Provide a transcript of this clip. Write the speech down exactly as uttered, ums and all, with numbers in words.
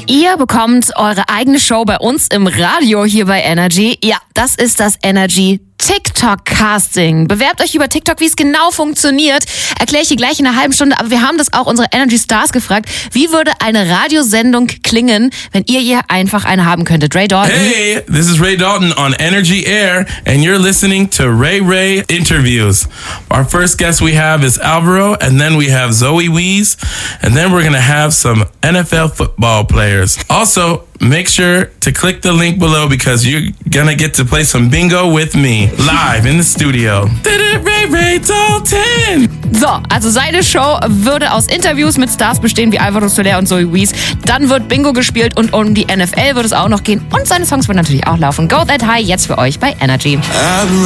Ihr bekommt eure eigene Show bei uns im Radio hier bei Energy. Ja, das ist das Energy TikTok-Casting. Bewerbt euch über TikTok, wie es genau funktioniert. Erkläre ich dir gleich in einer halben Stunde. Aber wir haben das auch unsere Energy Stars gefragt. Wie würde eine Radiosendung klingen, wenn ihr hier einfach eine haben könntet? Ray Dalton. Hey, this is Ray Dalton on Energy Air, and you're listening to Ray Ray Interviews. Our first guest we have is Alvaro, and then we have Zoe Wees, and then we're going to have some N F L football players. Also, make sure to click the link below because you're going to get to play some bingo with me live in the studio. Ray Ray Dalton! So, also seine Show würde aus Interviews mit Stars bestehen wie Alvaro Soler und Zoe Wees. Dann wird Bingo gespielt und um die N F L wird es auch noch gehen. Und seine Songs würden natürlich auch laufen. Go That High jetzt für euch bei Energy.